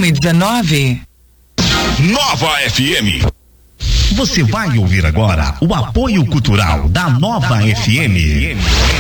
1:19. Nova FM. Você vai ouvir agora o apoio cultural da Nova FM.